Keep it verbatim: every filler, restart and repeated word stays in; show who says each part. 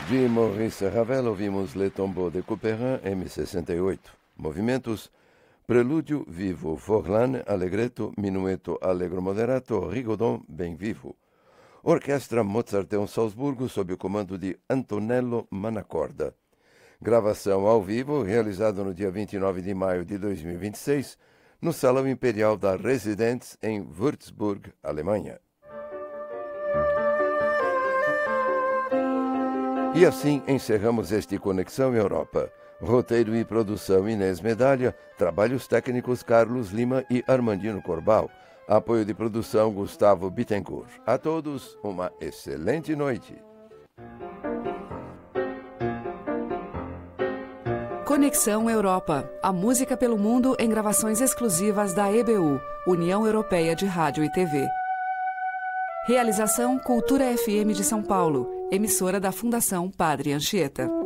Speaker 1: De Maurice Ravel ouvimos Le Tombeau de Couperin, M sessenta e oito. Movimentos: Prelúdio vivo, Forlan, Allegretto, Minueto allegro moderato, Rigodon, bem vivo. Orquestra Mozarteum Salzburgo sob o comando de Antonello Manacorda. Gravação ao vivo realizada no dia vinte e nove de maio de dois mil e vinte e seis, no Salão Imperial da Residenz em Würzburg, Alemanha. E assim encerramos este Conexão Europa. Roteiro e produção Inês Medalha, trabalhos técnicos Carlos Lima e Armandino Corbal. Apoio de produção Gustavo Bittencourt. A todos, uma excelente noite.
Speaker 2: Conexão Europa. A música pelo mundo em gravações exclusivas da E B U, União Europeia de Rádio e T V. Realização Cultura F M de São Paulo, emissora da Fundação Padre Anchieta.